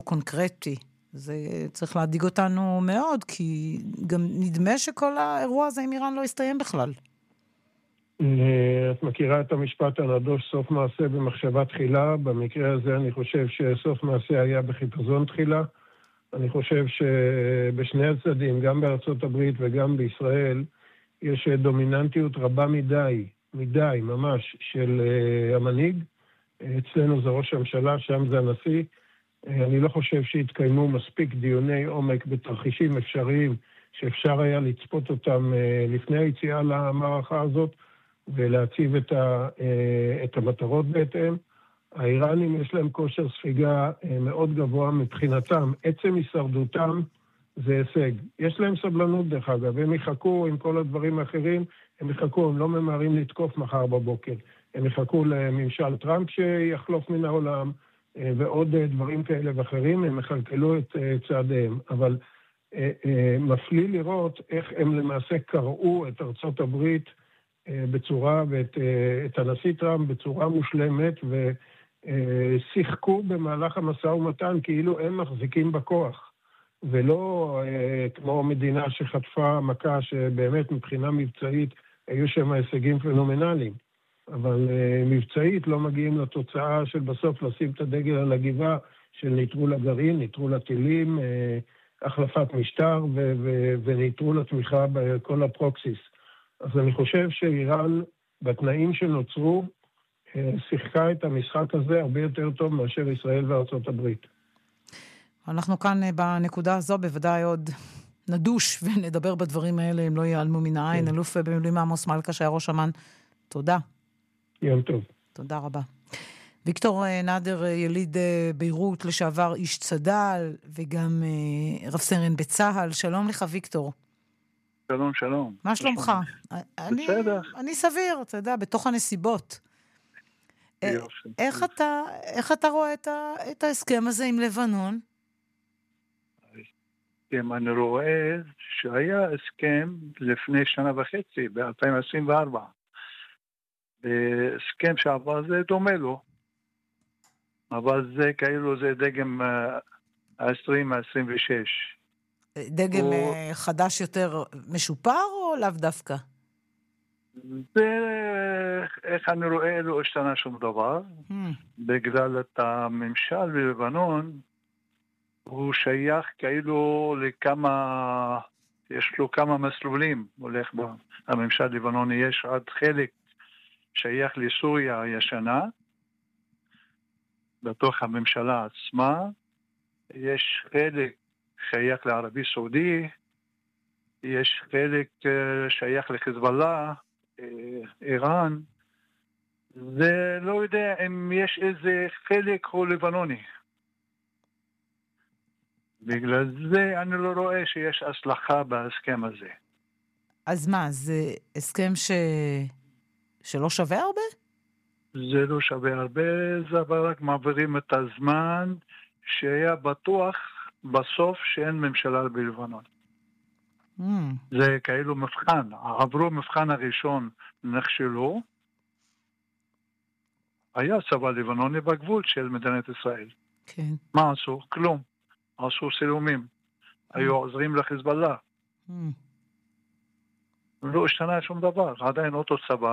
קונקרטי. זה צריך להדאיג אותנו מאוד, כי גם נדמה שכל האירוע הזה עם איראן לא יסתיים בכלל. את מכירה את המשפט הנדוש, סוף מעשה במחשבה תחילה. במקרה הזה אני חושב שסוף מעשה היה בחיפזון תחילה. אני חושב שבשני הצדדים, גם בארצות הברית וגם בישראל, יש דומיננטיות רבה מדי ממש של המנהיג. אצלנו זה ראש הממשלה, שם זה הנשיא. אני לא חושב שהתקיימו מספיק דיוני עומק בתרחישים אפשריים שאפשר היה לצפות אותם לפני היציאה למערכה הזאת ולהציב את המטרות בהתאם. האיראנים יש להם כושר ספיגה מאוד גבוה מבחינתם. עצם הישרדותם זה הישג. יש להם סבלנות דרך אגב, הם יחכו עם כל הדברים האחרים, הם לא ממהרים לתקוף מחר בבוקר. הם יחכו לממשל טראמפ שיחלוף מן העולם, ועוד דברים כאלה ואחרים, הם מחלקלו את צעדיהם. אבל מפליא לראות איך הם למעשה קראו את ארצות הברית בצורה, ואת הנשיא טראמפ בצורה מושלמת, ושיחקו במהלך המשא ומתן כאילו הם מחזיקים בכוח. ולא כמו מדינה שחטפה מכה שבאמת מבחינה מבצעית היו שם הישגים פנומנליים. אבל מבצעית לא מגיעים לתוצאה של בסוף לשים את הדגל על הגבעה של ניטרול הגרעין, ניטרול הטילים, החלפת משטר וניטרול התמיכה בכל הפרוקסיס. אז אני חושב שאיראן בתנאים שנוצרו שיחקה את המשחק הזה הרבה יותר טוב מאשר ישראל וארצות הברית. אנחנו כאן בנקודה הזו בוודאי עוד נדוש ונדבר בדברים האלה אם לא ייעלמו מן העין. אלוף במילואים עמוס מלכה שהיה ראש אמ"ן, תודה. יום טוב. תודה רבה. ויקטור נאדר, יליד ביירות, לשעבר איש צד"ל, וגם רב סרן בצה"ל. שלום לך, ויקטור. שלום, שלום. מה שלומך? בסדר. אני סביר, אתה יודע, בתוך הנסיבות. איך אתה רואה את ההסכם הזה עם לבנון? אני רואה שהיה הסכם לפני שנה וחצי, ב-2024. הסכם שעבר זה דומה לו, אבל זה כאילו זה דגם 2026. דגם חדש יותר משופר או לאו דווקא? זה, איך אני רואה, לא השתנה שום דבר, בגלל את הממשל בלבנון, הוא שייך כאילו לכמה, יש לו כמה מסלולים, הולך בו. הממשל לבנוני יש עד חלק שייך לסוריה הישנה, בתוך הממשלה עצמה, יש חלק שייך לערבי סעודי, יש חלק שייך לחיזבאללה, איראן, זה לא יודע אם יש איזה חלק הוא לבנוני. בגלל זה אני לא רואה שיש הצלחה בהסכם הזה. אז מה, זה הסכם שלא שווה הרבה? זה לא שווה הרבה, זה רק מעבירים את הזמן שהיה בטוח בסוף שאין ממשלה בלבנון. זה כאילו מבחן, עברו מבחן הראשון, נכשלו, היה צבא לבנוני בגבול של מדינת ישראל. כן. מה עשו? כלום. עשו סילומים. היו עוזרים לחיזבאללה. לא השתנה שום דבר, עדיין אותו צבא,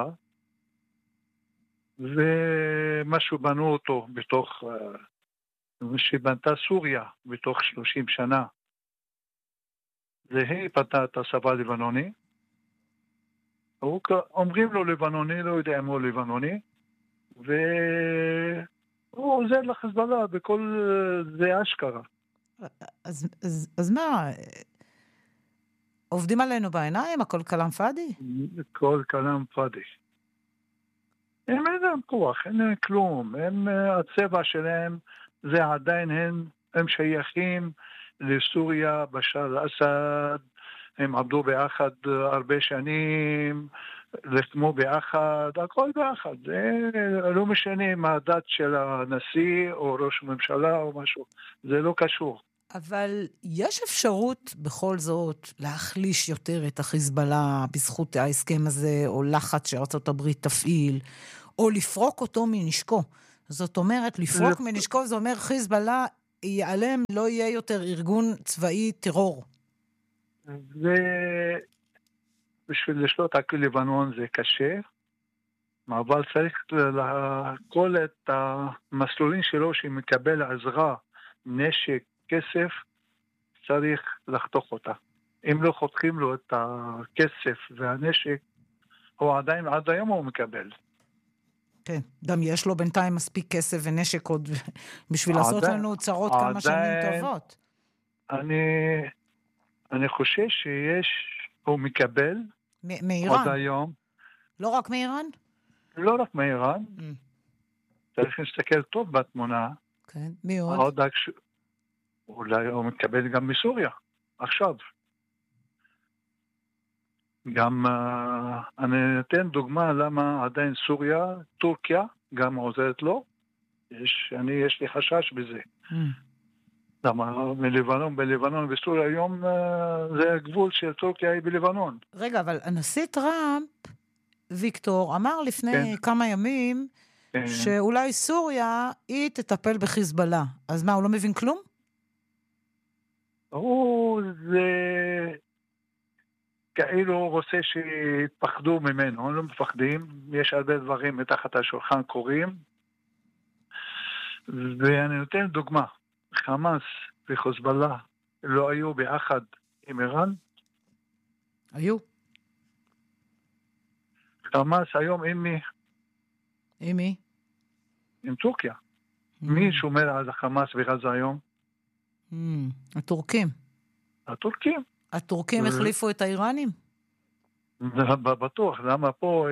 ומשהו בנו אותו בתוך, שבנתה סוריה בתוך 30 שנה. זה היא פתה את הצבא הלבנוני, אומרים לו לבנוני, לא יודע אם הוא לבנוני, והוא עוזר לחיזבאללה בכל זה אשכרה. אז מה, עובדים עלינו בעיניים, הכל כלם פאדי? הכל כלם פאדי. אין להם כוח, אין להם כלום, הצבע שלהם זה עדיין הם שייכים לסוריה, בשאר אל-אסד, הם עבדו ביחד הרבה שנים, לחתמו ביחד, הכל ביחד. זה לא משנה מה הדת של הנשיא או ראש הממשלה או משהו, זה לא קשור. אבל יש אפשרות בכל זאת להחליש יותר את החיזבאללה בזכות ההסכם הזה, או לחץ שארצות הברית תפעיל, או לפרוק אותו מנשקו. זאת אומרת, לפרוק מנשקו זה אומר חיזבאללה ייעלם, לא יהיה יותר ארגון צבאי טרור. בשביל לשלוט על לבנון זה קשה, אבל צריך כל את המסלולים שלו שמקבל עזרה, נשק, כסף, צריך לחתוך אותה. אם לא חותכים לו את הכסף והנשק, הוא עדיין, עד היום הוא מקבל. כן, גם יש לו בינתיים מספיק כסף ונשק עוד בשביל לעשות לנו צרות כמה שנים טובות. אני חושב הוא מקבל מאיראן. עוד היום. לא רק מאיראן? לא רק מאיראן. צריך להסתכל טוב בתמונה. כן, מי עוד? אולי הוא מקבל גם מסוריה, עכשיו. גם אני נותן דוגמה למה עדיין סוריה, טורקיה, גם עוזרת לו. יש לי חשש בזה. למה בלבנון וסוריה היום זה הגבול של טורקיה היא בלבנון. רגע, אבל הנשיא טראמפ, ויקטור, אמר לפני כמה ימים שאולי סוריה היא תטפל בחיזבאללה. אז מה, הוא לא מבין כלום? זה כאילו רוצה שיתפחדו ממנו, הם לא מפחדים, יש הרבה דברים מתחת השולחן קורים, ואני נותן דוגמה, חמאס וחיזבאללה לא היו ביחד עם איראן? היו. חמאס היום עם מי? עם מי? עם טורקיה. מי שומר על החמאס בעזה היום? הטורקים. הטורקים. הטורקים החליפו את האיראנים? בטוח, למה פה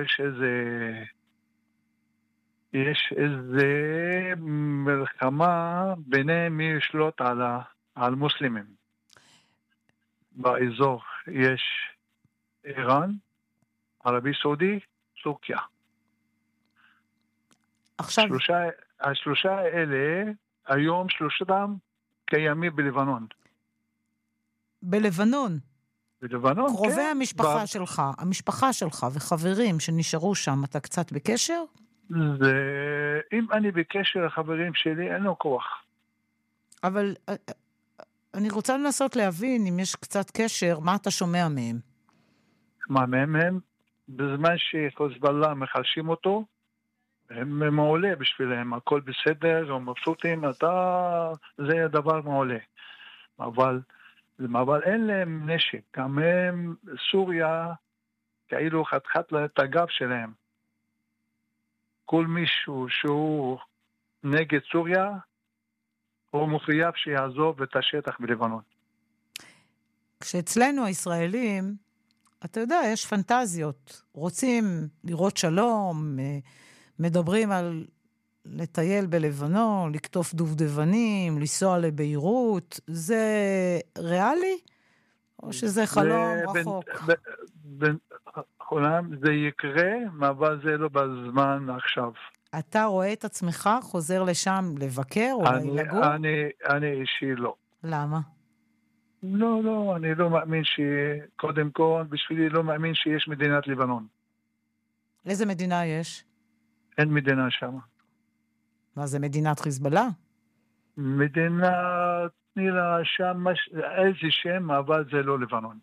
יש איזה מלחמה ביניהם מי ישלוט על מוסלמים. באזור יש איראן, ערבי סעודי, טורקיה. עכשיו... השלושה האלה, היום שלושתם קיימים בלבנון. בלבנון? בלבנון, כן. קרובי המשפחה שלך וחברים שנשארו שם, אתה קצת בקשר? אם אני בקשר לחברים שלי, אין לו כוח. אבל אני רוצה לנסות להבין אם יש קצת קשר, מה אתה שומע מהם? מה מהם? בזמן שחיזבאללה מחלשים אותו, הם מעולה בשבילם, הכל בסדר, הם מבסוטים, זה דבר מעולה. אבל אין להם נשק, גם הם, סוריה, כאילו חתכת את הגב שלהם. כל מישהו שהוא נגד סוריה, הוא מחויב שיעזוב את השטח בלבנון. כשאצלנו הישראלים, אתה יודע, יש פנטזיות, רוצים לראות שלום, מדברים על לטייל בלבנון, לקטוף דובדבנים, לנסוע לביירות, זה ריאלי? או שזה חלום רחוק? חולם, זה יקרה, אבל זה לא בזמן עכשיו. אתה רואה את עצמך חוזר לשם לבקר או לגור? אני אישי לא. למה? לא, אני לא מאמין קודם כל, בשבילי לא מאמין שיש מדינת לבנון. איזה מדינה יש? אין מדינה שם. מה זה, מדינת חיזבאללה? מדינה, תני לה שם איזה שם, אבל זה לא לבנון.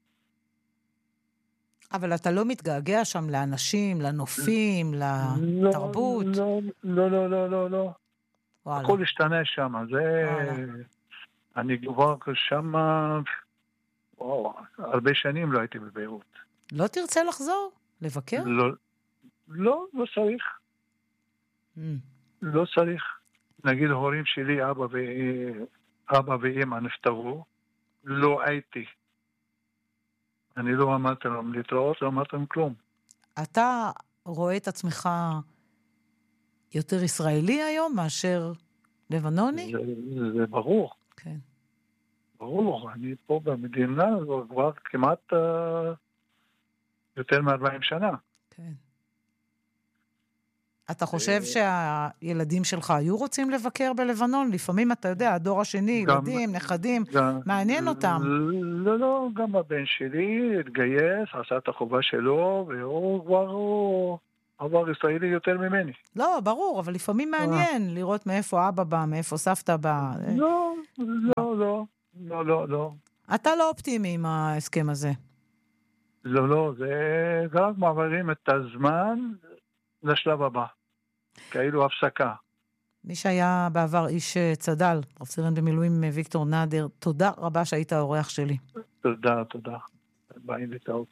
אבל אתה לא מתגעגע שם לאנשים, לנופים, לתרבות? לא. הכל השתנה שם. אני כבר שם, הרבה שנים לא הייתי בביירות. לא תרצה לחזור? לבקר? לא צריך. לא צריך. נגיד ההורים שלי, אבא ואמא נפטרו, לא הייתי. אני לא אמרתי להם להתראות, לא אמרתי להם כלום. אתה רואה את עצמך יותר ישראלי היום מאשר לבנוני? זה ברור. כן. ברור, אני פה במדינה כבר כמעט יותר מ-40 שנה. כן. אתה חושב שהילדים שלך היו רוצים לבקר בלבנון? לפעמים אתה יודע, הדור השני, ילדים, נכדים, מעניין אותם. לא, גם הבן שלי התגייס, עשה את החובה שלו, והוא כבר עבר ישראלי יותר ממני. לא, ברור, אבל לפעמים מעניין לראות מאיפה אבא בא, מאיפה סבתא בא. לא, לא, לא, לא, לא, לא. אתה לא אופטימי עם ההסכם הזה. לא, לא, זה רק מעבירים את הזמן לשלב הבא. כאילו הפסקה. מי שהיה בעבר איש צד"ל, רב סרן במילואים ויקטור נאדר, תודה רבה שהיית האורח שלי. תודה, תודה. ביי להתראות.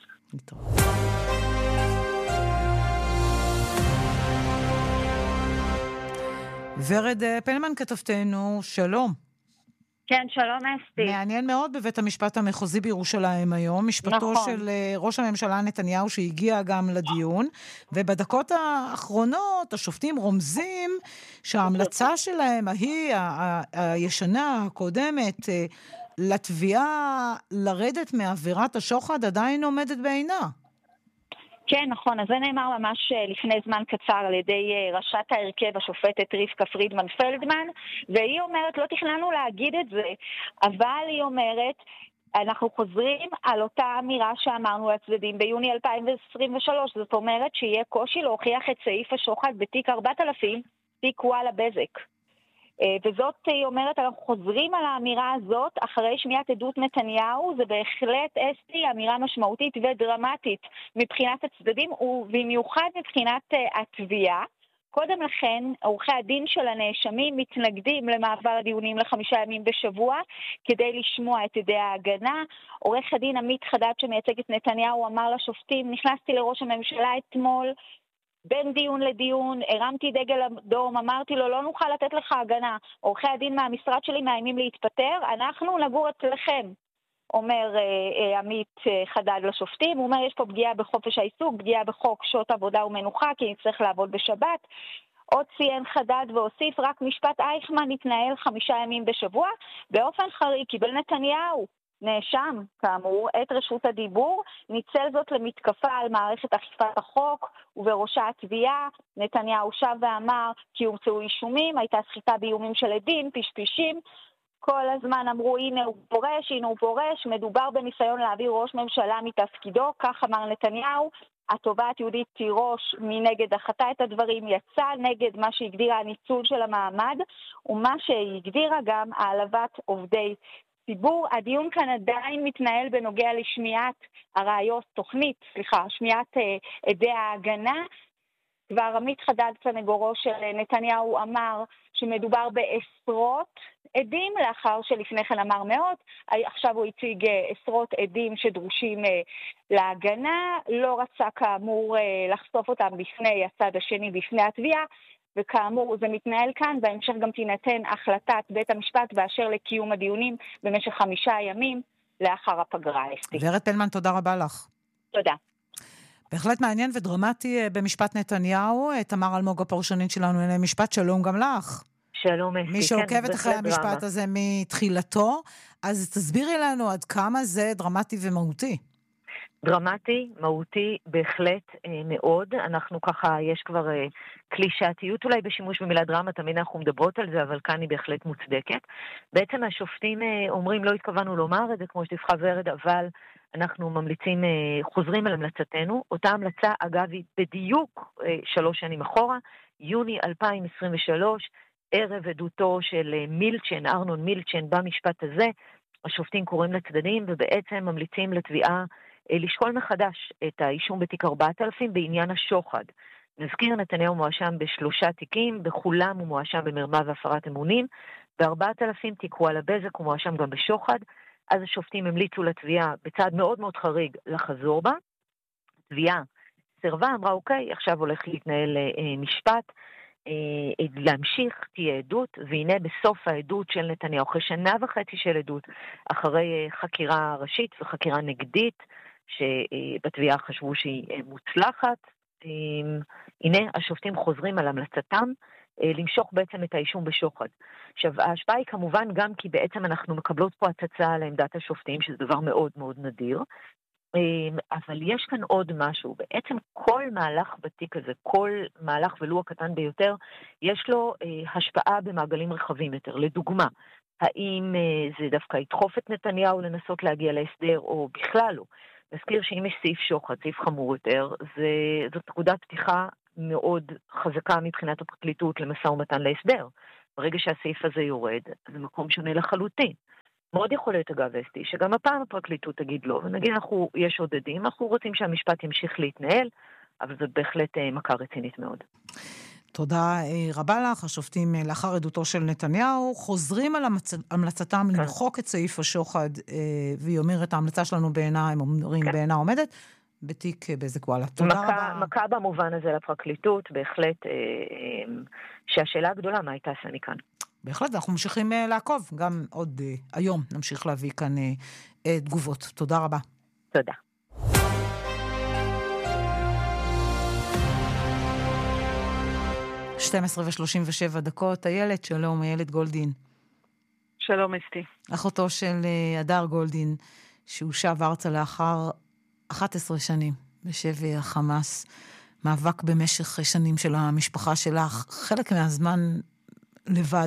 ורד פלמן כתבתנו, שלום. כן, שלום אסתי. מעניין מאוד בבית המשפט המחוזי בירושלים היום, משפטו נכון. של ראש הממשלה נתניהו שהגיע גם לדיון, ובדקות האחרונות השופטים רומזים שההמלצה שלהם, הישנה, הקודמת, לתביעה לרדת מעבירת השוחד עדיין עומדת בעינה. כן, נכון. אז זה נאמר ממש לפני זמן קצר על ידי ראשת ההרכב, השופטת רבקה פרידמן פלדמן, והיא אומרת, לא תכננו להגיד את זה, אבל היא אומרת, אנחנו חוזרים על אותה אמירה שאמרנו לצדדים ביוני 2023, זאת אומרת שיהיה קושי להוכיח את סעיף השוחד בתיק 4000, תיק וואלה בזק. וזאת היא אומרת, אנחנו חוזרים על האמירה הזאת אחרי שמיעת עדות נתניהו, זה בהחלט אסתי אמירה משמעותית ודרמטית מבחינת הצדדים ובמיוחד מבחינת התביעה. קודם לכן, עורכי הדין של הנאשמים מתנגדים למעבר הדיונים ל5 ימים בשבוע כדי לשמוע את עדי ההגנה. עורך הדין עמית חדד שמייצג את נתניהו אמר לשופטים, נכנסתי לראש הממשלה אתמול, בין דיון לדיון, הרמתי דגל אדום, אמרתי לו, לא נוכל לתת לך הגנה. עורכי הדין מהמשרד שלי מאיימים להתפטר, אנחנו נגור אצלכם, אומר עמית חדד לשופטים. הוא אומר, יש פה פגיעה בחופש העיסוק, פגיעה בחוק שעות עבודה ומנוחה, כי נצטרך לעבוד בשבת. עוד ציין חדד והוסיף, רק משפט אייכמן מתנהל 5 ימים בשבוע. באופן חריג קיבל נתניהו, נאשם, כאמור, את רשות הדיבור, ניצל זאת למתקפה על מערכת אכיפת החוק, ובראשה התביעה. נתניהו שב ואמר כי הומצאו אישומים, הייתה סחיטה באיומים של עדים, פשפשים. כל הזמן אמרו, הנה הוא פורש, מדובר בניסיון להעביר ראש ממשלה מתפקידו, כך אמר נתניהו. התובעת יהודית תירוש מנגד דחתה את הדברים, יצא נגד מה שהגדירה הניצול של המעמד, ומה שהגדירה גם העלבת עובדי ציבור. הדיון כאן עדיין מתנהל בנוגע לשמיעת הראיות, שמיעת עדי ההגנה. כבר עמית חדד סנגורו של נתניהו אמר שמדובר בעשרות עדים, לאחר שלפני כן אמר מאות. עכשיו הוא הציג עשרות עדים שדרושים להגנה, לא רצה כאמור לחשוף אותם בפני הצד השני, בפני התביעה, וכאמור זה מתנהל כאן, בהמשך גם תינתן החלטת בית המשפט באשר לקיום הדיונים במשך 5 ימים לאחר הפגרה. ורד פלמן, תודה רבה לך. תודה. בהחלט מעניין ודרמטי במשפט נתניהו. תמר אלמוג הפרשנית שלנו לענייני משפט, שלום גם לך. שלום אסתי. מי שעוקבת אחרי המשפט הזה מתחילתו, אז תסבירי לנו עד כמה זה דרמטי ומהותי. דרמטי, מהותי, בהחלט מאוד. אנחנו ככה, יש כבר קלישאתיות אולי בשימוש במילה דרמה, תמיד אנחנו מדברות על זה, אבל כאן היא בהחלט מוצדקת. בעצם השופטים אומרים, לא התכוונו לומר את זה, כמו שתבחה ורד, אבל אנחנו ממליצים, חוזרים על המלצתנו. אותה המלצה, אגב, היא בדיוק 3 שנים אחורה, יוני 2023, ערב עדותו של מילצ'ן, ארנון מילצ'ן, במשפט הזה, השופטים קוראים לצדדים, ובעצם ממליצים לתביעה לשקול מחדש את האישום בתיק 4000 בעניין השוחד. נזכיר, נתניהו מואשם ב3 תיקים, בכולם הוא מואשם במרמה והפרת אמונים, ב4000 תיק וואלה בזק הוא מואשם גם בשוחד. אז השופטים המליצו לתביעה בצעד מאוד מאוד חריג לחזור בה. התביעה סרבה, אמרה אוקיי, עכשיו הולך להתנהל משפט, להמשיך תהיה עדות, והנה בסוף העדות של נתניהו, אחרי 1.5 שנה של עדות, אחרי חקירה ראשית וחקירה נגדית, שבתביעה חשבו שהיא מוצלחת, הנה השופטים חוזרים על המלצתם, למשוך בעצם את האישום בשוחד. עכשיו, ההשפעה היא כמובן גם כי בעצם אנחנו מקבלות פה הצצה לעמדת השופטים, שזה דבר מאוד מאוד נדיר, אבל יש כאן עוד משהו. בעצם כל מהלך בתיק הזה, כל מהלך ולו הקטן ביותר, יש לו השפעה במעגלים רחבים יותר. לדוגמה, האם זה דווקא ידחוף את נתניהו לנסות להגיע להסדר, או בכלל לא. נזכיר שאם יש סעיף שוחד, סעיף חמור יותר, זאת נקודת פתיחה מאוד חזקה מבחינת הפרקליטות למשא ומתן להסדר. ברגע שהסעיף הזה יורד, זה מקום שונה לחלוטין. מאוד יכול להיות אגב אסתי, שגם הפעם הפרקליטות תגיד לא, ונגיד יש עודדים, אנחנו רוצים שהמשפט ימשיך להתנהל, אבל זאת בהחלט מכה רצינית מאוד. תודה רבה לך. השופטים לאחר עדותו של נתניהו חוזרים על המלצתם למחוק את סעיף השוחד, והיא אומרת, ההמלצה שלנו בעינה, הם אומרים בעינה עומדת, בתיק בזק וואלה. תודה רבה. מכה במובן הזה לפרקליטות, בהחלט שהשאלה הגדולה, מה הייתה עשה מכאן? בהחלט, אנחנו ממשיכים לעקוב, גם עוד היום נמשיך להביא כאן תגובות. תודה רבה. תודה. שתים-עשרה ו-37 איילת, שלום, איילת גולדין. שלום אסתי. אחותו של הדר גולדין, שהוא שב ארצה לאחר 11 שנים בשבי החמאס, מאבק במשך שנים של המשפחה שלך, חלק מהזמן לבד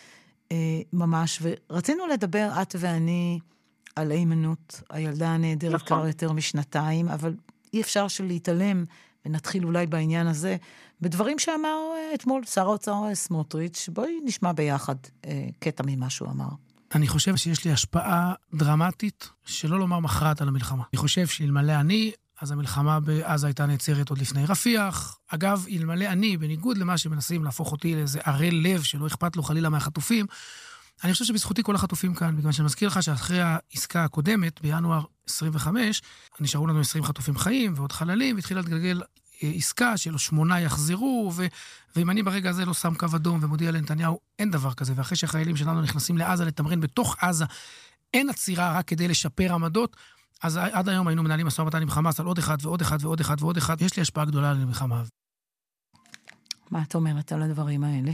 ממש, ורצינו לדבר את ואני על הימנעות, הילדה הנהדרת כבר יותר משנתיים, אבל אי אפשר להתעלם, ונתחיל אולי בעניין הזה, בדברים שאמר אתמול שר האוצר סמוטריץ'. בואי נשמע ביחד קטע ממה שהוא אמר. אני חושב שיש לי השפעה דרמטית, שלא לומר מכרעת על המלחמה. אני חושב שאלמלא אני, אז המלחמה בעזה הייתה נעצרת עוד לפני רפיח. אגב, אלמלא אני, בניגוד למה שמנסים להפוך אותי לאיזה ערל לב, שלא אכפת לו חלילה מהחטופים, אני חושב שבזכותי כל החטופים כאן, בגלל שאני מזכיר לך שאחרי העסקה הקודמת, בינואר 25, נשארו לנו 20 חטופים חיים ועוד חללים, והתחילה להתגלגל עסקה שלו 8 יחזרו, ואם אני ברגע הזה לא שם קו אדום ומודיע לנתניהו, אין דבר כזה, ואחרי שהחיילים שלנו נכנסים לעזה לתמרן בתוך עזה, אין עצירה רק כדי לשפר עמדות, אז עד היום היינו מנהלים משא ומתן עם חמאס על עוד אחד ועוד אחד ועוד אחד ועוד אחד. יש לי השפעה גדולה על המלחמה. מה את אומרת על הדברים האלה?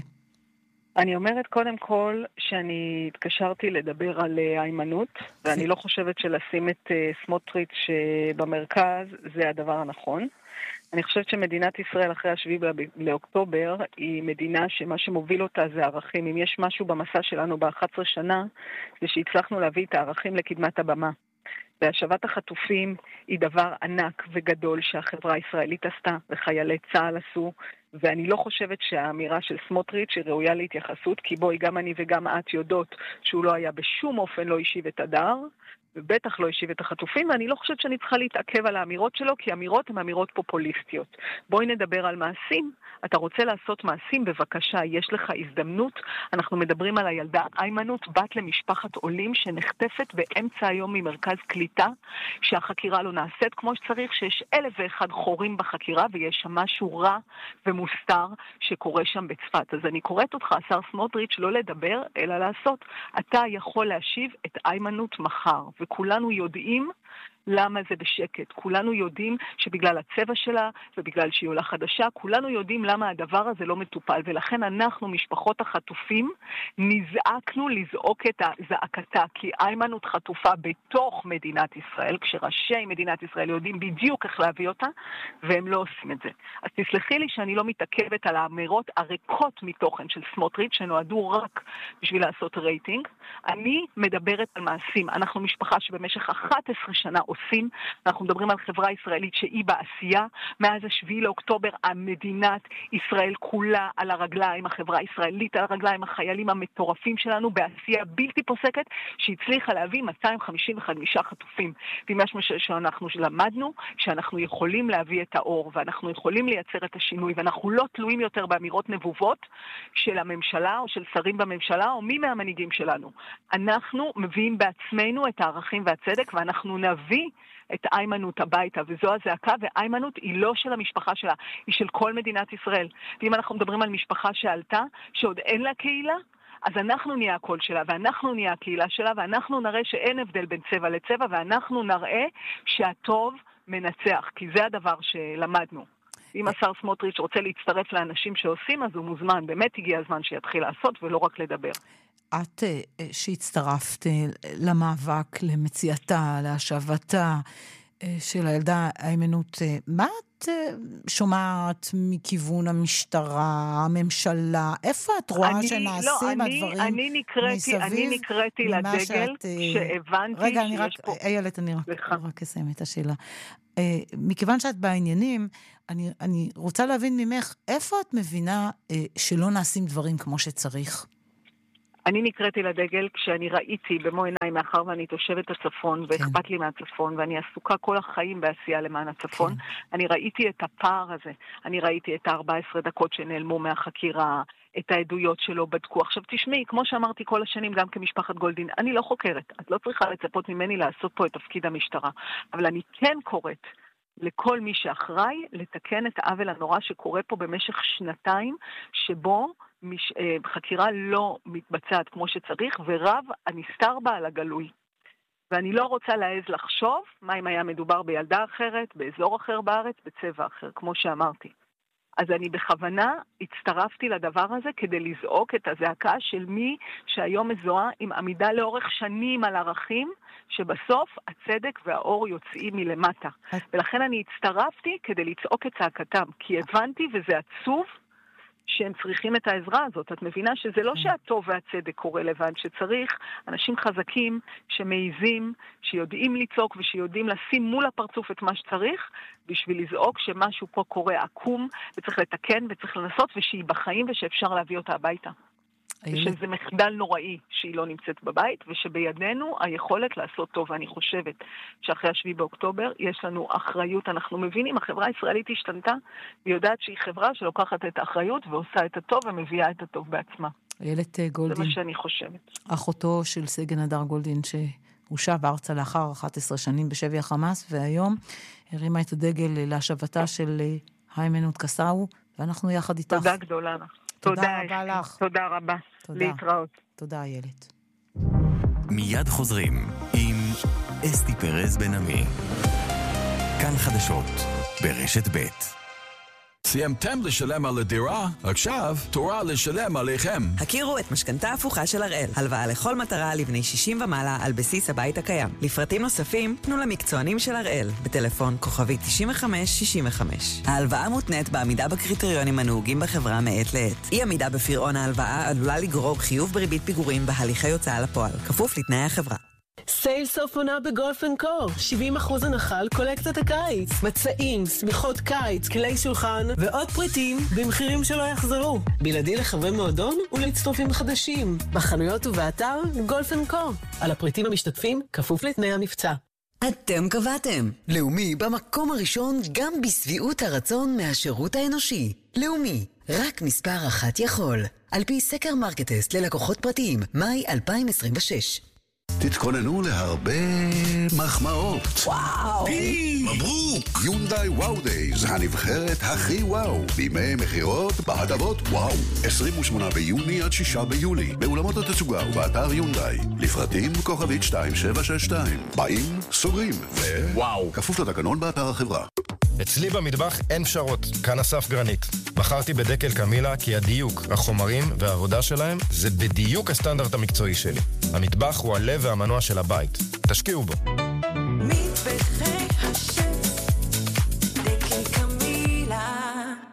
אני אומרת קודם כל שאני התקשרתי לדבר על הימנעות, ואני לא חושבת שלשים את סמוטריץ' במרכז זה הדבר הנכון. אני חושבת שמדינת ישראל אחרי 7 לאוקטובר היא מדינה שמה שמוביל אותה זה ערכים. אם יש משהו במסע שלנו ב-11 שנה, זה שהצלחנו להביא את הערכים לקדמת הבמה. והשבת החטופים היא דבר ענק וגדול שהחברה הישראלית עשתה וחיילי צה"ל עשו, ואני לא חושבת שהאמירה של סמוטריץ' היא ראויה להתייחסות, כי בואי גם אני וגם את יודעות שהוא לא היה בשום אופן לא השיב את הדר, ובטח לא השיב את החטופים, ואני לא חושבת שאני צריכה להתעכב על האמירות שלו, כי אמירות הן אמירות פופוליסטיות. בואי נדבר על מעשים. אתה רוצה לעשות מעשים, בבקשה, יש לך הזדמנות. אנחנו מדברים על הילדה הימנעות, בת למשפחת עולים שנחטפת באמצע היום ממרכז קליטה, שהחקירה לא נעשית כמו שצריך, שיש 1,001 חורים בחקירה, ויש שם משהו רע ומוסתר שקורה שם בצפת. אז אני קוראת אותך, השר סמוטריץ', לא לדבר, אלא לעשות. אתה יכול להשיב את הימנעות מחר, וכולנו יודעים למה זה בשקט. כולנו יודעים שבגלל הצבע שלה ובגלל שהיא עולה חדשה, כולנו יודעים למה הדבר הזה לא מטופל, ולכן אנחנו, משפחות החטופים, נזעקנו לזעוק את הזעקתה, כי הימנעות חטופה בתוך מדינת ישראל, כשראשי מדינת ישראל יודעים בדיוק איך להביא אותה, והם לא עושים את זה. אז תסלחי לי שאני לא מתעכבת על האמירות הריקות מתוכן של סמוטריץ' שנועדו רק בשביל לעשות רייטינג. אני מדברת על מעשים. אנחנו משפחה שבמשך 11 שנה עושים, אנחנו מדברים על חברה ישראלית שהיא בעשייה. מאז 7 לאוקטובר המדינת ישראל כולה על הרגליים, החברה הישראלית על הרגליים, החיילים המטורפים שלנו בעשייה בלתי פוסקת, שהצליחה להביא 255 חטופים. ואם יש משהו שאנחנו למדנו, שאנחנו יכולים להביא את האור, ואנחנו יכולים לייצר את השינוי, ואנחנו לא תלויים יותר באמירות נבובות של הממשלה או של שרים בממשלה או מי מהמנהיגים שלנו. אנחנו מביאים בעצמנו את הערכים והצדק, ואנחנו נביא את הימנעות הביתה, וזו הזעקה, והימנעות היא לא של המשפחה שלה, היא של כל מדינת ישראל. ואם אנחנו מדברים על משפחה שעלתה, שעוד אין לה קהילה, אז אנחנו נהיה הקול שלה, ואנחנו נהיה הקהילה שלה, ואנחנו נראה שאין הבדל בין צבע לצבע, ואנחנו נראה שהטוב מנצח, כי זה הדבר שלמדנו. אם השר סמוטריץ' רוצה להצטרף לאנשים שעושים, אז הוא מוזמן. באמת הגיע הזמן שיתחיל לעשות, ולא רק לדבר. את שהצטרפת למאבק, למציאתה, להשבתה, של הילדה היימנוט, מה את שומעת מכיוון המשטרה, הממשלה? איפה את רואה שנעשים הדברים מסביב? אני נקראתי לדגל שהבנתי רגע, שיש פה... איילת, אני רק אסיים את השאלה. מכיוון שאת בעניינים, אני רוצה להבין ממך, איפה את מבינה שלא נעשים דברים כמו שצריך? אני נקראתי לדגל כשאני ראיתי במו עיניי, מאחר ואני תושבת הצפון, ואכפת לי מהצפון, ואני עסוקה כל החיים בעשייה למען הצפון, אני ראיתי את הפער הזה, אני ראיתי את 14 דקות שנעלמו מהחקירה, את העדויות שלו בדקו. עכשיו תשמעי, כמו שאמרתי כל השנים, גם כמשפחת גולדין, אני לא חוקרת, את לא צריכה לצפות ממני לעשות פה את תפקיד המשטרה, אבל אני כן קוראת לכל מי שאחראי לתקן את העוול הנורא שקורה פה במשך שנתיים, שבו חקירה לא מתבצעת כמו שצריך, ורב הנסתר בה על הגלוי. ואני לא רוצה להעז לחשוב מה אם היה מדובר בילדה אחרת, באזור אחר בארץ, בצבע אחר, כמו שאמרתי. אז אני בכוונה הצטרפתי לדבר הזה כדי לזעוק את הזעקה של מי שהיום מזוהה עם עמידה לאורך שנים על ערכים, שבסוף הצדק והאור יוצאים מלמטה. ולכן אני הצטרפתי כדי לצעוק את צעקתם, כי הבנתי, וזה עצוב, שהם צריכים את העזרה הזאת. את מבינה שזה לא שהטוב והצדק קורה לבד, שצריך אנשים חזקים שמעיזים, שיודעים לצעוק ושיודעים לשים מול הפרצוף את מה שצריך, בשביל לזעוק שמשהו פה קורה עקום, וצריך לתקן וצריך לנסות, ושהיא בחיים ושאפשר להביא אותה הביתה. ושזה מחדל נוראי שהיא לא נמצאת בבית, ושבידינו היכולת לעשות טוב. ואני חושבת שאחרי 7 באוקטובר יש לנו אחריות. אנחנו מבינים, החברה הישראלית השתנתה, והיא יודעת שהיא חברה שלוקחת את האחריות ועושה את הטוב ומביאה את הטוב בעצמה. איילת גולדין. זה מה שאני חושבת. אחותו של סגן הדר גולדין שהושב ארצה לאחר 11 שנים בשבי החמאס, והיום הרימה את הדגל להשבתה של היימנוט קסאו, ואנחנו יחד איתך. תודה גדולה. תודה רבה לך. תודה רבה. להתראות. תודה, איילת. מיד חוזרים עם אסתי פרז בן עמי. כאן חדשות ברשת ב'. סיימתם לשלם על הדירה? עכשיו תורה לשלם עליכם. הכירו את משכנתה הפוכה של הראל. הלוואה לכל מטרה לבני 60 ומעלה על בסיס הבית הקיים. לפרטים נוספים, פנו למקצוענים של הראל. בטלפון כוכבי 9565. ההלוואה מותנית בעמידה בקריטריונים הנהוגים בחברה מעת לעת. אי עמידה בפירעון ההלוואה עלולה לגרור חיוב בריבית פיגורים בהליכי הוצאה לפועל. כפוף לתנאי החברה. סייל סוף עונה בגולף אנד קו. 70% הנחה על קולקציית הקיץ. מצעים, שמיכות קיץ, כלי שולחן ועוד פריטים במחירים שלא יחזרו. בלעדי לחברי מועדון ולהצטרפים חדשים. בחנויות ובאתר גולף אנד קו. על הפריטים המשתתפים כפוף לתנאי המבצע. אתם קבעתם. לאומי במקום הראשון גם בסביעות הרצון מהשירות האנושי. לאומי, רק מספר אחת יכול. על פי סקר מרקטסט ללקוחות פרטיים, מאי 2026. תתכוננו להרבה מחמאות. וואו! מברוק! יונדאי וואו דייז, הנבחרת הכי וואו. בימי מחירות בהטבות וואו. 28 ביוני עד 6 ביולי. באולמות התצוגה ובאתר יונדאי. לפרטים כוכבית 2762. באים, סוגרים וואו. כפוף לתקנון באתר החברה. אצלי במטבח אין פשרות, כאן אסף גרנית. בחרתי בדקל קמילה כי הדיוק, החומרים והעבודה שלהם זה בדיוק הסטנדרט המקצועי שלי. המטבח הוא הלב והמנוע של הבית. תשקיעו בו. מטבחי השף, דקל קמילה.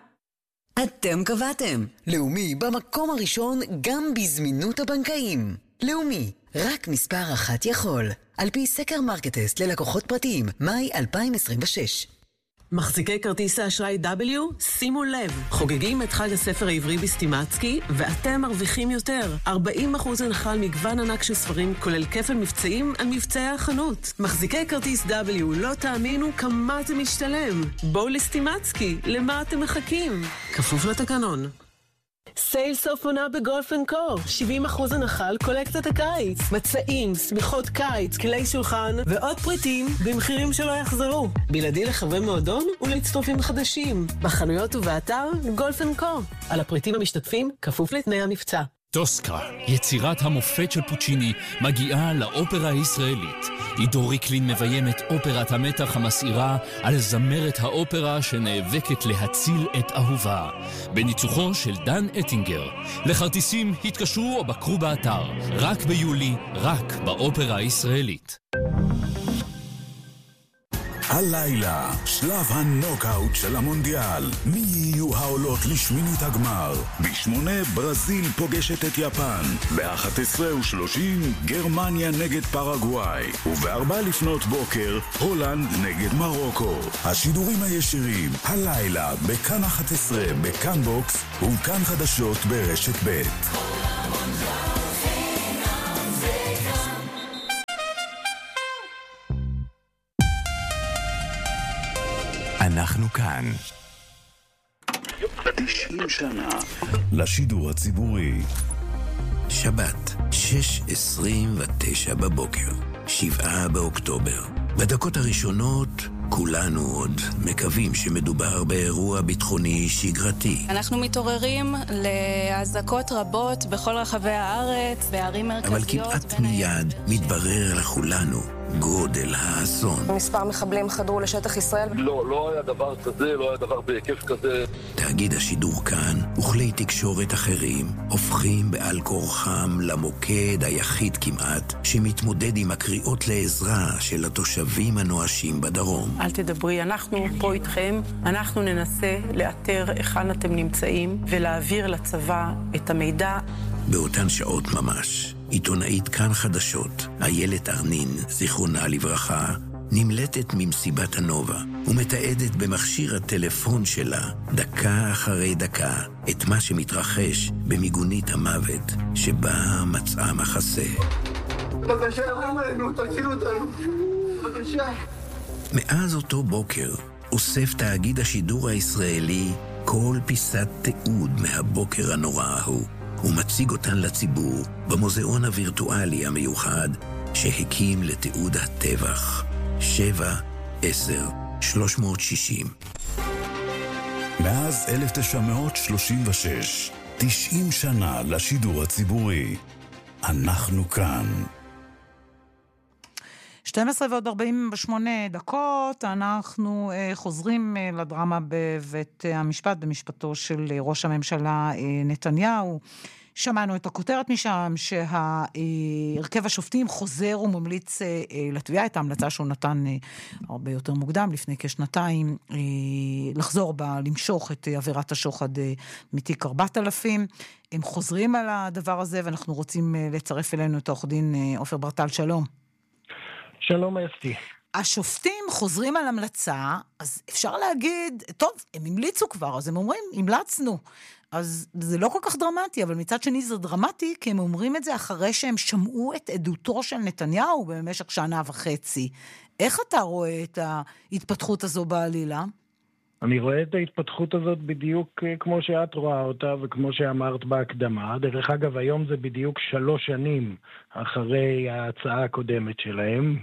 אתם קבעתם. לאומי במקום הראשון גם בזמינות הבנקאים. לאומי, רק מספר אחת יכול. על פי סקר מרקטסט ללקוחות פרטיים, מאי 2026. מחזיקי כרטיס האשראי W, שימו לב, חוגגים את חג הספר העברי בסטימצקי, ואתם מרוויחים יותר. 40% הנחה על מגוון ענק של ספרים, כולל כפל מבצעים על מבצעי החנות. מחזיקי כרטיס W, לא תאמינו כמה זה משתלם. בואו לסטימצקי, למה אתם מחכים? כפוף לתקנון. סייל סוף עונה בגולף אנד קו. 70% הנחה על קולקציית הקיץ. מצעים, שמיכות קיץ, כלי שולחן ועוד פריטים במחירים שלא יחזרו. בלעדי לחברי מועדון ולהצטרפים חדשים. בחנויות ובאתר גולף אנד קו. על הפריטים המשתתפים כפוף לתנאי המבצע. טוסקה, יצירת המופת של פוצ'יני, מגיעה לאופרה הישראלית. עידו ריקלין מביים את אופרת המתח המסעירה על זמרת האופרה שנאבקת להציל את אהובה. בניצוחו של דן אטינגר. לכרטיסים התקשרו או בקרו באתר. רק ביולי, רק באופרה הישראלית. הלילה, שלב הנוקאוט של המונדיאל. מי יהיו העולות לשמינית הגמר? ב8 ברזיל פוגשת את יפן. ב11:30 גרמניה נגד פרגוואי. וב4 לפנות בוקר הולנד נגד מרוקו. השידורים הישירים הלילה בכאן 11, בכאן בוקס וכאן חדשות ברשת ב'. אנחנו כאן. 90 שנה לשידור הציבורי. שבת, 6:29 בבוקר, 7 באוקטובר. בדקות הראשונות, כולנו עוד מקווים שמדובר באירוע ביטחוני שגרתי. אנחנו מתעוררים להזעקות רבות בכל רחבי הארץ, בערים מרכזיות. אבל כמעט מיד מתברר לכולנו גודל האסון. מספר מחבלים חדרו לשטח ישראל. לא היה דבר כזה, לא היה דבר בהיקף כזה. תאגיד השידור כאן וכלי תקשורת אחרים הופכים בעל כורחם למוקד היחיד כמעט שמתמודד עם הקריאות לעזרה של התושבים הנואשים בדרום. אל תדברי, אנחנו פה איתכם, אנחנו ננסה לאתר היכן אתם נמצאים ולהעביר לצבא את המידע. באותן שעות ממש, עיתונאית כאן חדשות, איילת ארנין, זיכרונה לברכה, נמלטת ממסיבת הנובה ומתעדת במכשיר הטלפון שלה, דקה אחרי דקה, את מה שמתרחש במיגונית המוות שבה מצאה מחסה. בבקשה, ירום עלינו, תצילו אותנו. בבקשה. מאז אותו בוקר אוסף תאגיד השידור הישראלי כל פיסת תיעוד מהבוקר הנורא ההוא, ומציג אותן לציבור במוזיאון הווירטואלי המיוחד שהקים לתיעוד הטבח 7/10/360. מאז 1936, 90 שנה לשידור הציבורי. אנחנו כאן. 12:48, אנחנו חוזרים לדרמה בבית המשפט, במשפטו של ראש הממשלה נתניהו. שמענו את הכותרת משם, שהרכב השופטים חוזר וממליץ לתביעה, את ההמלצה שהוא נתן הרבה יותר מוקדם, לפני כשנתיים, לחזור בה, למשוך את עבירת השוחד מתיק 4000. הם חוזרים על הדבר הזה, ואנחנו רוצים לצרף אלינו את עורך דין עופר ברטל. שלום. שלום אסתי. השופטים חוזרים על המלצה, אז אפשר להגיד, טוב, הם המליצו כבר, אז הם אומרים, המלצנו. אז זה לא כל כך דרמטי, אבל מצד שני זה דרמטי, כי הם אומרים את זה אחרי שהם שמעו את עדותו של נתניהו במשך 1.5 שנה. איך אתה רואה את ההתפתחות הזו בעלילה? אני רואה את ההתפתחות הזאת בדיוק כמו שאת רואה אותה וכמו שאמרת בהקדמה. דרך אגב, היום זה בדיוק 3 שנים אחרי ההצעה הקודמת שלהם,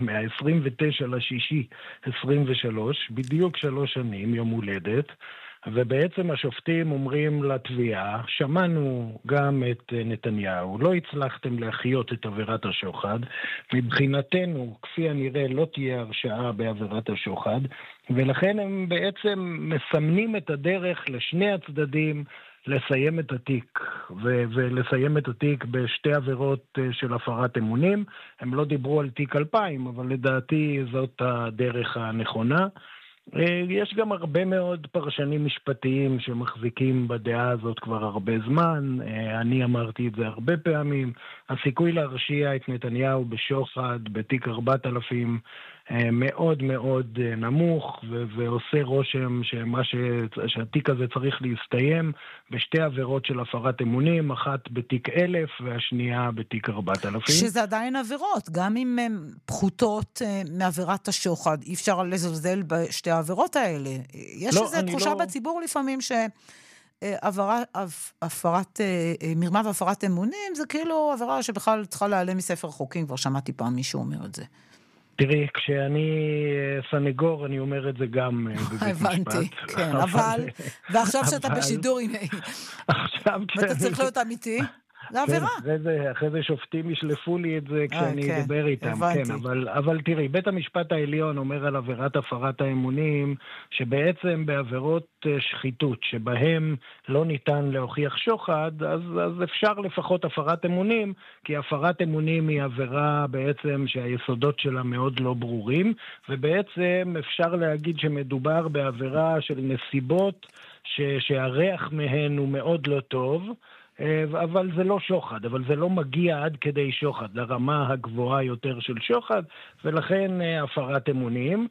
מה-29/6/23, בדיוק 3 שנים, יום הולדת. ובעצם השופטים אומרים לתביעה, שמענו גם את נתניהו, לא הצלחתם להחיות את עבירת השוחד, מבחינתנו, כפי הנראה, לא תהיה הרשעה בעבירת השוחד, ולכן הם בעצם מסמנים את הדרך לשני הצדדים לסיים את התיק, ולסיים את התיק בשתי עבירות של הפרת אמונים. הם לא דיברו על תיק 2000, אבל לדעתי זאת הדרך הנכונה. יש גם הרבה מאוד פרשנים משפטיים שמחזיקים בדעה הזאת כבר הרבה זמן. אני אמרתי את זה הרבה פעמים. הסיכוי להרשיע את נתניהו בשוחד בתיק 4000 מאוד מאוד נמוך, ועושה רושם שהתיק הזה צריך להסתיים בשתי עבירות של הפרת אמונים, אחת בתיק 1000 והשנייה בתיק 4000. שזה עדיין עבירות, גם אם הן פחותות מעבירת השוחד, אי אפשר לזלזל בשתי העבירות האלה. יש איזו תחושה בציבור לפעמים הפרת מרמה והפרת אמונים, זה כאילו עבירה שבכלל צריכה להיעלם מספר חוקים, כבר שמעתי פעם מישהו אומר את זה. תראי, כשאני סנגור, אני אומר את זה גם בבית משפט. הבנתי, כן, אבל, ועכשיו שאתה בשידור, ואתה צריך להיות אמיתי? זה עבירה. אחרי זה שופטים ישלפו לי את זה כשאני אדבר איתם. כן, אבל תראי, בית המשפט העליון אומר על עבירת הפרת האמונים, שבעצם בעבירות שחיתות, שבהם לא ניתן להוכיח שוחד, אז אפשר לפחות הפרת אמונים, כי הפרת אמונים היא עבירה בעצם שהיסודות שלה מאוד לא ברורים, ובעצם אפשר להגיד שמדובר בעבירה של נסיבות שהריח מהן הוא מאוד לא טוב, אבל זה לא שוחד, אבל זה לא מגיע עד כדי שוחד, לרמה הגבוהה יותר של שוחד, ולכן הפרת אמונים.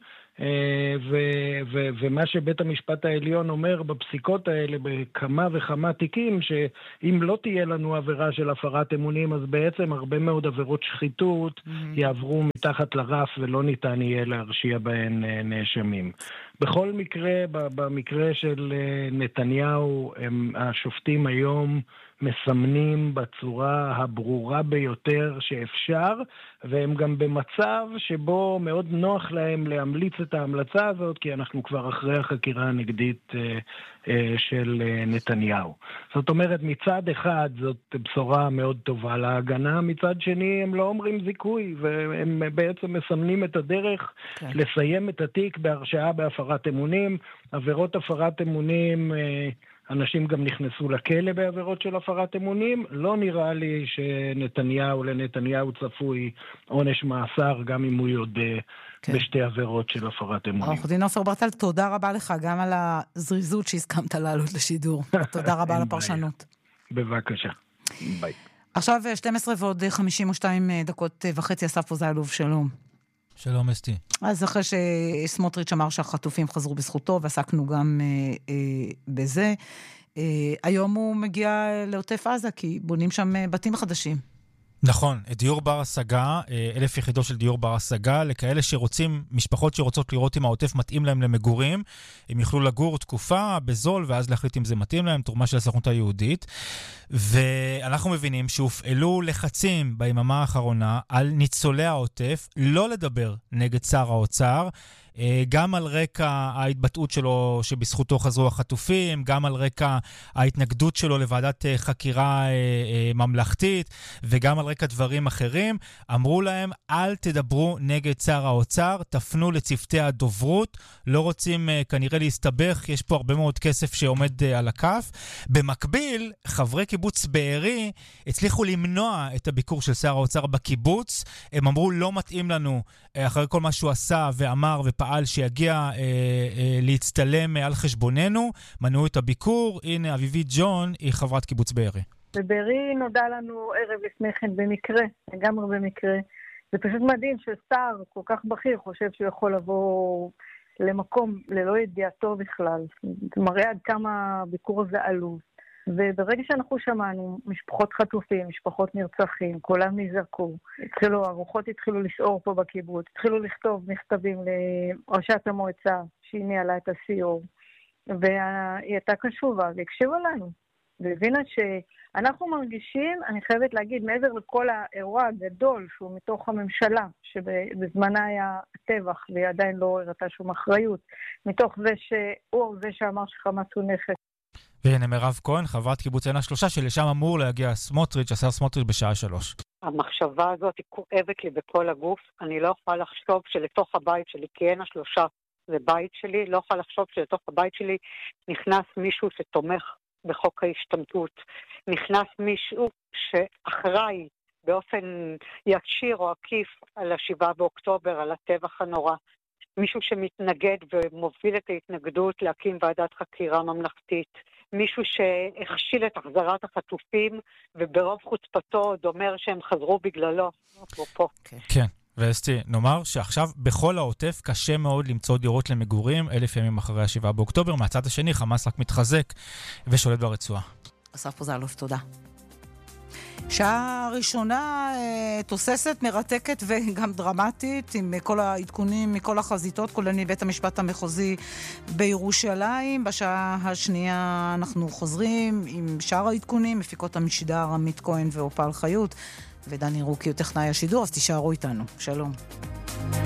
ומה שבית המשפט העליון אומר בפסיקות האלה בכמה וכמה תיקים, שאם לא תהיה לנו עבירה של הפרת אמונים, אז בעצם הרבה מאוד עבירות שחיתות יעברו מתחת לרף ולא ניתן יהיה להרשיע בהן נאשמים. בכל מקרה, במקרה של נתניהו, השופטים היום מסמנים בצורה הברורה ביותר שאפשר, והם גם במצב שבו מאוד נוח להם להמליץ את ההמלצה הזאת, כי אנחנו כבר אחרי החקירה הנגדית של נתניהו. זאת אומרת, מצד אחד זאת בשורה מאוד טובה להגנה, מצד שני הם לא אומרים זיכוי, והם בעצם מסמנים את הדרך לסיים את התיק בהרשעה בהפרת אמונים. עבירות הפרת אמונים, אנשים גם נכנסו לכלא בעבירות של הפרת אמונים. לא נראה לי לנתניהו צפוי עונש מאסר, גם אם הוא יודע בשתי עבירות של הפרת אמונים. עורך דין עופר ברטל, תודה רבה לך גם על הזריזות שהסכמת לעלות לשידור. תודה רבה על הפרשנות. בבקשה. ביי. עכשיו 12 ועוד 52 דקות וחצי, אסף פוזיילוב, שלום. שלום אסתי. אז אחרי שסמוטריץ' אמר שהחטופים חזרו בזכותו, ועסקנו גם בזה, היום הוא מגיע לעוטף עזה, כי בונים שם בתים חדשים. נכון, דיור בר השגה, 1,000 יחידות של דיור בר השגה, לכאלה שרוצים, משפחות שרוצות לראות אם העוטף מתאים להם למגורים, הם יוכלו לגור תקופה בזול, ואז להחליט אם זה מתאים להם, תרומה של הסוכנות היהודית. ואנחנו מבינים שהופעלו לחצים ביממה האחרונה על ניצולי העוטף, לא לדבר נגד שר האוצר, גם על רקע ההתבטאות שלו שבזכותו חזרו החטופים, גם על רקע ההתנגדות שלו לוועדת חקירה ממלכתית, וגם על רקע דברים אחרים. אמרו להם, אל תדברו נגד שר האוצר, תפנו לצוותי הדוברות, לא רוצים כנראה להסתבך, יש פה הרבה מאוד כסף שעומד על הכף. במקביל, חברי קיבוץ בארי הצליחו למנוע את הביקור של שר האוצר בקיבוץ. הם אמרו, לא מתאים לנו, אחרי כל מה שהוא עשה ואמר ופעל, שיגיע להצטלם על חשבוננו, מנעו את הביקור. הנה, אביבית ג'ון היא חברת קיבוץ בארי. בבארי נודע לנו ערב לפני כן במקרה, לגמרי במקרה. זה פשוט מדהים ששר כל כך בכיר חושב שהוא יכול לבוא למקום ללא ידיעתו בכלל. זה מראה עד כמה הביקור הזה עלוב. וברגע שאנחנו שמענו משפחות חטופים, משפחות נרצחים, כולם נזרקו, הרוחות התחילו לשאור פה בקיבוץ, התחילו לכתוב מכתבים לראשת המועצה שהיא ניהלה את הסיור, והיא הייתה קשובה והקשיבה לנו, והבינה שאנחנו מרגישים, אני חייבת להגיד, מעבר לכל האירוע הגדול שהוא מתוך הממשלה, שבזמנה היה טבח והיא עדיין לא הראתה שום אחריות, מתוך זה שהוא זה שאמר שחמאס הוא נכס. והנה מירב כהן, חברת קיבוץ עין השלושה, שלשם אמור להגיע סמוטריץ', השר סמוטריץ' בשעה 3. המחשבה הזאת היא כואבת לי בכל הגוף. אני לא יכולה לחשוב שלתוך הבית שלי, כי עין השלושה זה בית שלי, לא יכולה לחשוב שלתוך הבית שלי נכנס מישהו שתומך בחוק ההשתמטות. נכנס מישהו שאחראי באופן ישיר או עקיף על 7 באוקטובר, על הטבח הנורא. מישהו שמתנגד ומוביל את ההתנגדות להקים ועדת חקירה ממלכתית. מישהו שהכשיל את החזרת החטופים, וברוב חוצפתו עוד אומר שהם חזרו בגללו. אפרופו. כן, ואסתי, נאמר שעכשיו בכל העוטף קשה מאוד למצוא דירות למגורים, 1,000 ימים אחרי 7 באוקטובר. מהצד השני, חמאס רק מתחזק ושולט ברצועה. אסף פוזיילוב, תודה. שעה ראשונה תוססת, מרתקת וגם דרמטית, עם כל העדכונים מכל החזיתות, כולל מבית המשפט המחוזי בירושלים. בשעה השנייה אנחנו חוזרים עם שאר העדכונים, מפיקות המשדר עמית כהן ואופל חיות, ודני רוקי הוא טכנאי השידור, אז תישארו איתנו. שלום.